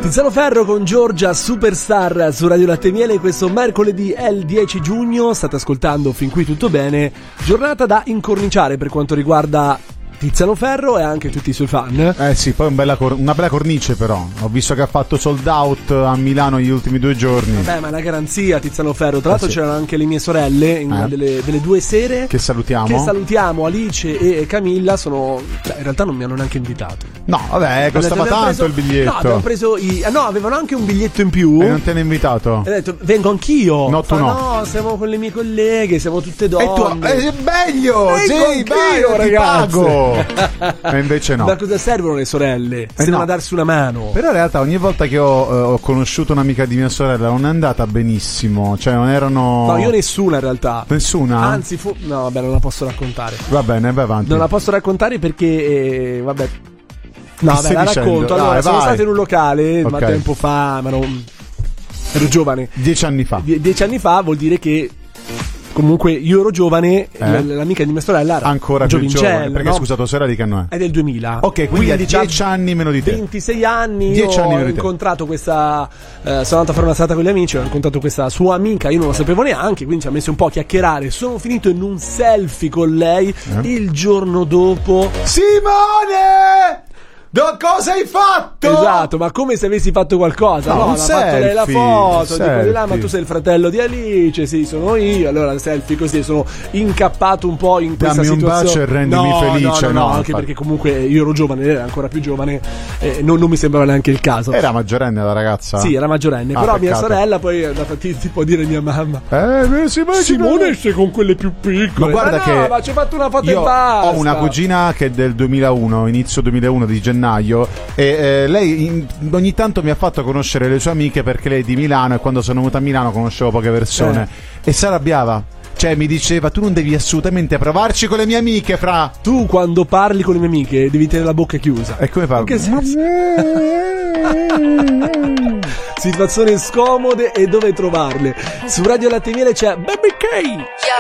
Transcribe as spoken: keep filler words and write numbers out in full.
Tiziano Ferro con Giorgia Superstar su Radio Latte e Miele. Questo mercoledì è il dieci giugno. State ascoltando Fin qui tutto bene. Giornata da incorniciare per quanto riguarda Tiziano Ferro e anche tutti i suoi fan. Eh sì, poi un bella cor- una bella cornice però. Ho visto che ha fatto sold out a Milano gli ultimi due giorni. Vabbè, ma è una garanzia Tiziano Ferro. Tra l'altro eh sì. c'erano anche le mie sorelle in una eh. delle, delle due sere. Che salutiamo. Che salutiamo, Alice e Camilla. Sono, cioè, in realtà non mi hanno neanche invitato. No, vabbè, costava abbiamo tanto preso, il biglietto. No, abbiamo preso i, ah, no, avevano anche un biglietto in più. E non te ne invitato? E ho detto, vengo anch'io. No, tu Fa, no. No, siamo con le mie colleghe, siamo tutte donne. E tu, è meglio! Vengo Sì, anch'io, vai, ragazzi. pago. E invece no. Ma cosa servono le sorelle? Eh Servono no. a darsi una mano. Però in realtà ogni volta che ho, eh, ho conosciuto un'amica di mia sorella non è andata benissimo. Cioè non erano... No, io nessuna in realtà. Nessuna? Anzi, fu... no, vabbè, non la posso raccontare. Va bene, vai avanti. Non la posso raccontare perché, eh, vabbè. No, Che vabbè, stai la dicendo? racconto. Allora, Dai, sono vai. stato in un locale, ma Ok. tempo fa, ma non... ero giovane. Dieci anni fa. Die- dieci anni fa vuol dire che comunque io ero giovane, Eh? l- l'amica di mia sorella era Ancora più giovincella, giovane. Perché no? scusa, tua sorella di che anno è? È del duemila. Ok, quindi ha già dieci anni meno di te. ventisei anni. dieci io anni meno ho di te. incontrato questa eh, sono andato a fare una serata con gli amici, ho incontrato questa sua amica, io non la sapevo neanche, quindi ci ha messo un po' a chiacchierare. Sono finito in un selfie con lei Eh? il giorno dopo. Simone! Do- cosa hai fatto? Esatto, ma come se avessi fatto qualcosa. No, No, un ha fatto lei la selfie, foto, un dico di là, ma selfie. tu sei il fratello di Alice, sì, sono io. Allora il selfie così, sono incappato un po' in questa Dammi un situazione. bacio e rendimi no, felice, no, no, no, no, anche infatti. perché comunque io ero giovane, lei era ancora più giovane, e non, non mi sembrava neanche il caso. Era maggiorenne la ragazza? Sì, era maggiorenne, Ah, però mia peccato. sorella poi è andata ti- tipo a dire a mia mamma: Eh, beh, si immagina- Simone sei con quelle più piccole. Ma guarda no, che ma ci ho fatto una foto io e basta. ho una cugina che è del duemilauno, inizio duemilauno di gennaio, e eh, lei in- ogni tanto mi ha fatto conoscere le sue amiche perché lei è di Milano e quando sono venuta a Milano conoscevo poche persone e si arrabbiava. Cioè mi diceva tu non devi assolutamente provarci con le mie amiche, fra. Tu quando parli con le mie amiche devi tenere la bocca chiusa. E come fa? Che senso? Situazioni scomode e dove trovarle. Su Radio Latte e Miele c'è Baby K.